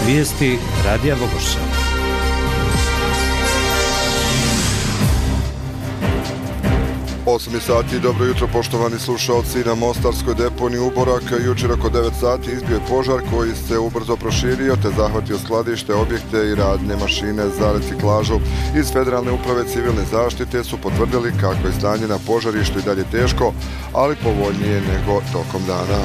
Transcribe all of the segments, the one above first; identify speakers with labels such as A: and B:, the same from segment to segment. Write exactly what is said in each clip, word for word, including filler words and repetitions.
A: Vijesti Radija Vogošća.
B: osam sati, dobro jutro poštovani slušalci. Na mostarskoj deponiji Uborak jučer oko devet sati izbio je požar koji se ubrzo proširio te zahvatio skladište, objekte i radne mašine za reciklažu. Iz Federalne uprave civilne zaštite su potvrdili kako je stanje na požarištu i dalje teško, ali povoljnije nego tokom dana.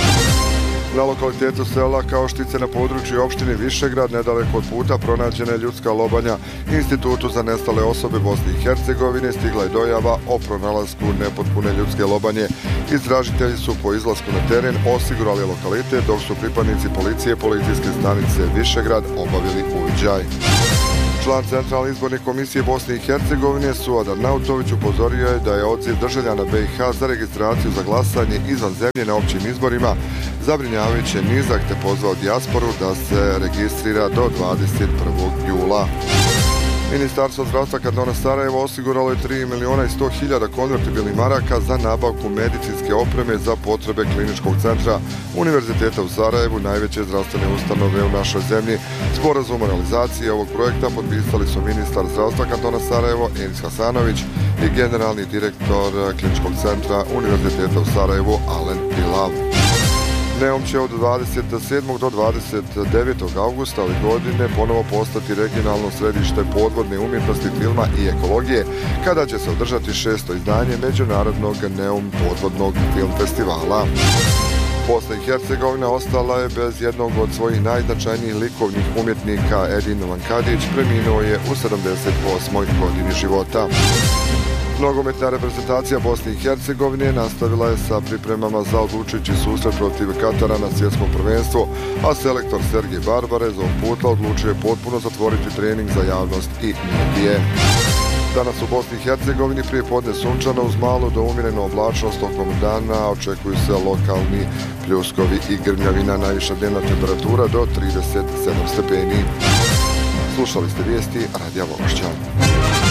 B: Na lokalitetu sela Kaoštice na području opštine Višegrad, nedaleko od puta, pronađena je ljudska lobanja. Institutu za nestale osobe Bosne i Hercegovine stigla je dojava o pronalasku nepotpune ljudske lobanje. Istražitelji su po izlasku na teren osigurali lokalitet, dok su pripadnici policije policijske stanice Višegrad obavili uviđaj. Član Centralne izborne komisije Bosne i Hercegovine Suad Arnautović upozorio je da je odziv državljana B i H za registraciju za glasanje izvan zemlje na općim izborima zabrinjavajuće nizak te pozvao dijasporu da se registrira do dvadeset prvog jula. Ministarstvo zdravstva kantona Sarajevo osiguralo je tri miliona i sto hiljada konvertibilnih maraka za nabavku medicinske opreme za potrebe kliničkog centra Univerziteta u Sarajevu, najveće zdravstvene ustanove u našoj zemlji. Sporazum o realizaciji ovog projekta potpisali su ministar zdravstva kantona Sarajevo Enis Hasanović i generalni direktor kliničkog centra Univerziteta u Sarajevu Alen Bilav. Neum će od dvadeset sedmog do dvadeset devetog augusta ove godine ponovo postati regionalno središte podvodne umjetnosti, filma i ekologije, kada će se održati šesto izdanje Međunarodnog Neum podvodnog film festivala. Bosna i Hercegovina ostala je bez jednog od svojih najznačajnijih likovnih umjetnika. Edin Vankadić preminuo je u sedamdeset osmoj godini života. Nogometna reprezentacija Bosne i Hercegovine nastavila je sa pripremama za odlučujući susret protiv Katara na svjetskom prvenstvu, a selektor Sergej Barbarez ovog puta odlučio je potpuno zatvoriti trening za javnost i medije. Danas u Bosni i Hercegovini prije podne sunčano uz malu do umjerenu oblačnost tokom dana, očekuju se lokalni pljuskovi i grmljavina, najviša dnevna temperatura do trideset sedam stepeni. Slušali ste vijesti Radija Vogošća.